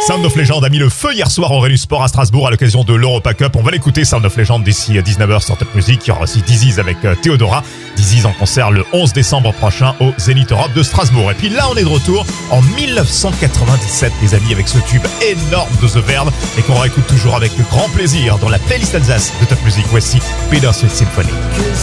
Sound of Legend a mis le feu hier soir au Rhenus Sport à Strasbourg à l'occasion de l'Europa Cup. On va l'écouter, Sound of Legend, d'ici 19h sur Top Music. Il y aura aussi Dizzy's avec Theodora. Dizzy's en concert le 11 décembre prochain au Zénith Europe de Strasbourg. Et puis là, on est de retour en 1997, les amis, avec ce tube énorme de The Verve et qu'on réécoute toujours avec grand plaisir dans la playlist Alsace de Top Music. Voici Bittersweet Symphony.